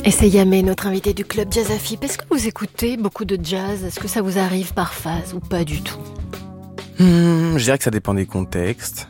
Et c'est Yamé, notre invité du Club Jazz Afip. Est-ce que vous écoutez beaucoup de jazz? Est-ce que ça vous arrive par phase ou pas du tout? Je dirais que ça dépend des contextes.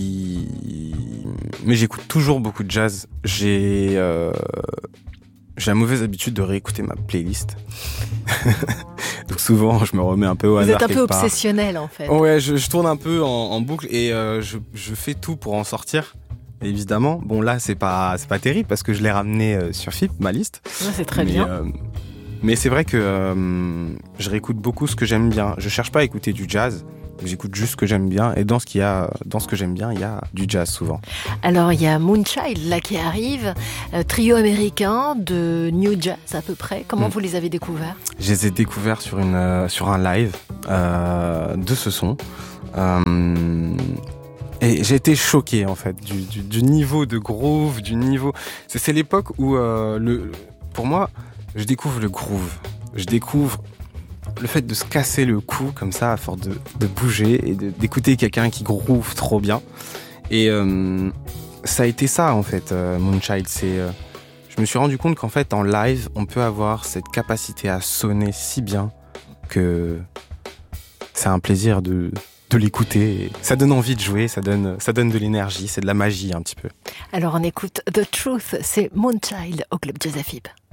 Mais j'écoute toujours beaucoup de jazz. J'ai la mauvaise habitude de réécouter ma playlist. Donc souvent, je me remets un peu au hasard. Vous êtes un peu part. obsessionnel en fait. Ouais, je tourne un peu en boucle et je fais tout pour en sortir. Évidemment, bon là c'est pas terrible parce que je l'ai ramené sur FIP, ma liste. Ouais, c'est très bien. Mais c'est vrai que je réécoute beaucoup ce que j'aime bien. Je cherche pas à écouter du jazz. J'écoute juste ce que j'aime bien et dans ce que j'aime bien, il y a du jazz souvent. Alors il y a Moonchild là qui arrive, trio américain de New Jazz à peu près. Comment vous les avez découverts? Je les ai découverts sur un live de ce son. Et j'ai été choqué en fait du niveau de groove, du niveau. C'est l'époque où pour moi, je découvre le groove. Je découvre le fait de se casser le cou comme ça à force de bouger et d'écouter quelqu'un qui groove trop bien. Et ça a été ça en fait, Moonchild. Je me suis rendu compte qu'en fait en live, on peut avoir cette capacité à sonner si bien que c'est un plaisir de l'écouter. Ça donne envie de jouer, ça donne de l'énergie, c'est de la magie un petit peu. Alors on écoute The Truth, c'est Moonchild au Club Jazz Afip.